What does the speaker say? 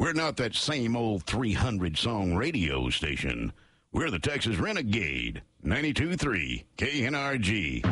We're not that same old 300-song radio station. We're the Texas Renegade, 92.3 KNRG.